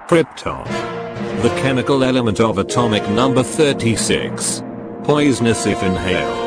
Krypton. The chemical element of atomic number 36. Poisonous if inhaled.